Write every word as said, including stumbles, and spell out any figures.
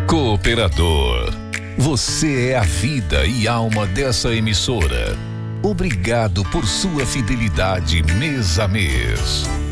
Cooperador, você é a vida e alma dessa emissora. Obrigado por sua fidelidade mês a mês.